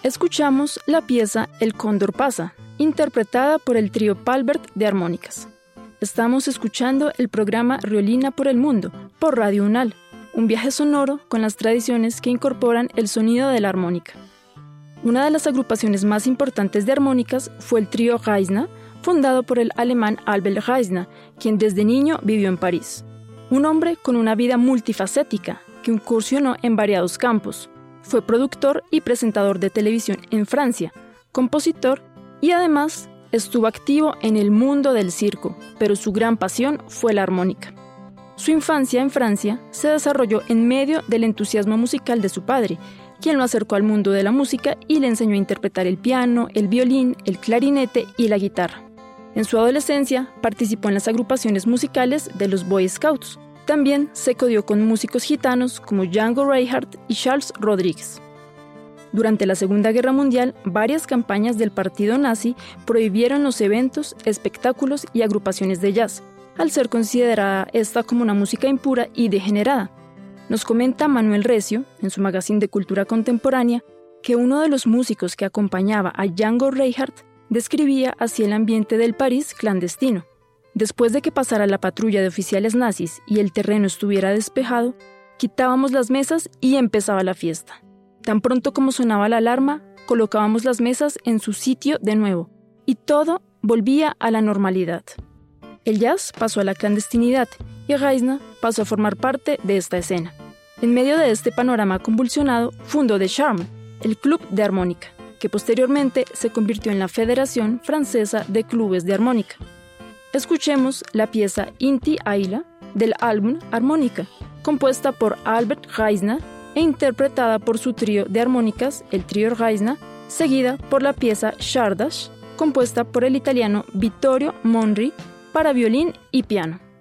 Escuchamos la pieza El Cóndor pasa, interpretada por el trío Palbert de armónicas. Estamos escuchando el programa Riolina por el Mundo, por Radio UNAL, un viaje sonoro con las tradiciones que incorporan el sonido de la armónica. Una de las agrupaciones más importantes de armónicas fue el trío Reisner, fundado por el alemán Albert Reisner, quien desde niño vivió en París. Un hombre con una vida multifacética, que incursionó en variados campos. Fue productor y presentador de televisión en Francia, compositor y además estuvo activo en el mundo del circo, pero su gran pasión fue la armónica. Su infancia en Francia se desarrolló en medio del entusiasmo musical de su padre, quien lo acercó al mundo de la música y le enseñó a interpretar el piano, el violín, el clarinete y la guitarra. En su adolescencia participó en las agrupaciones musicales de los Boy Scouts. También se codió con músicos gitanos como Django Reinhardt y Charles Rodriguez. Durante la Segunda Guerra Mundial, varias campañas del partido nazi prohibieron los eventos, espectáculos y agrupaciones de jazz, al ser considerada esta como una música impura y degenerada. Nos comenta Manuel Recio, en su magazine de cultura contemporánea, que uno de los músicos que acompañaba a Django Reinhardt describía así el ambiente del París clandestino. Después de que pasara la patrulla de oficiales nazis y el terreno estuviera despejado, quitábamos las mesas y empezaba la fiesta. Tan pronto como sonaba la alarma, colocábamos las mesas en su sitio de nuevo, y todo volvía a la normalidad. El jazz pasó a la clandestinidad y Reisner pasó a formar parte de esta escena. En medio de este panorama convulsionado, fundó The Charme, el club de armónica, que posteriormente se convirtió en la Federación Francesa de Clubes de Armónica. Escuchemos la pieza Inti Aila del álbum Armónica, compuesta por Albert Reisner e interpretada por su trío de armónicas, el trío Reisner, seguida por la pieza Chardash, compuesta por el italiano Vittorio Monri para violín y piano.